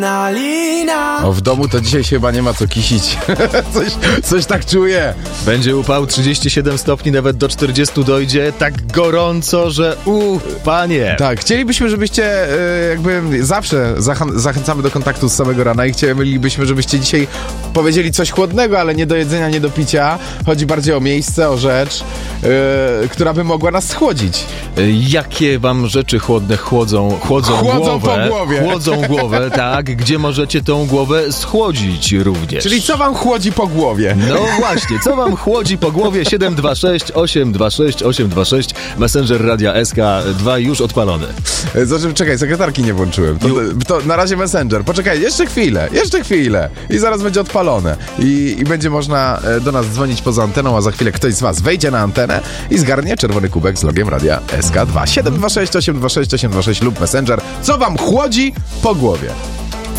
O, w domu to dzisiaj się chyba nie ma co kisić. coś tak czuję. Będzie upał, 37 stopni, nawet do 40 dojdzie. Tak gorąco, że panie. Tak, chcielibyśmy, żebyście jakby zawsze zachęcamy do kontaktu z samego rana i chcielibyśmy, żebyście dzisiaj powiedzieli coś chłodnego, ale nie do jedzenia, nie do picia. Chodzi bardziej o miejsce, o rzecz, która by mogła nas schłodzić. Jakie wam rzeczy chłodne chłodzą po głowie. Chłodzą głowę, tak. Gdzie możecie tą głowę schłodzić również. Czyli co wam chłodzi po głowie? No właśnie, co wam chłodzi po głowie? 726 826 826 Messenger Radia SK 2 już odpalony. Czekaj, sekretarki nie włączyłem. To na razie Messenger. Poczekaj, jeszcze chwilę. I zaraz będzie odpalone. I będzie można do nas dzwonić poza anteną, a za chwilę ktoś z was wejdzie na antenę i zgarnie czerwony kubek z logiem Radia SK2. 726 826 826 lub Messenger. Co wam chłodzi po głowie?